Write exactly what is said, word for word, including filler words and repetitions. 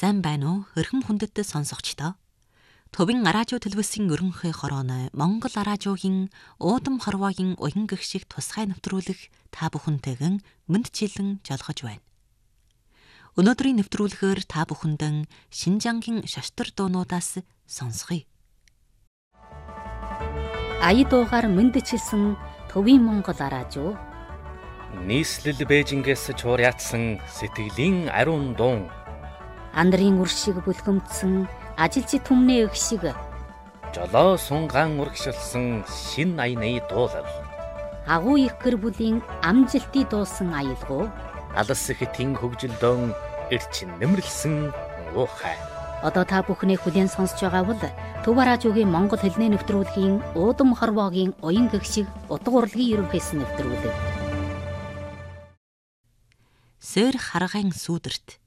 Сайн байна уу? Өрхөм хүндэт сонсогчдоо. Төвийн араажуу төлөвлөсийн өргөнхөө хорооны Монгол араажуугийн уудам хорвоогийн уян гэгшиг тусгай нэвтрүүлэг та бүхэнтэйгэн мэндчилэн жолгож байна. Өнөөдрийн нэвтрүүлгээр та бүхэндэн Шинжангийн шаштар дуунуудаас сонсгоё. Аядуугаар мэндчилсэн Төвийн Монгол араажуу нийслэл Бээжингээс чуурьяатсан сэтгэлийн ариун дуун Андрын үршиг бүлгэмдсэн ажилчид түмний эх шиг жолоо сунгаан урагшилсан шин аяны дуулал агуу их гэр бүлийн амжилтыг дуусан аялгау алс хэтийн хөгжилдөөн эрчин нэмэрлсэн уухай. Одоо та бүхний хүлээн сонсож байгаа бол Төв араажуугийн Монгол хэлний нэвтрүүлгийн уудам хорвоогийн уян гэгшиг утга урлагийн ерөнхийс нэвтрүүлэг. Сэр харгайн сүүдэрт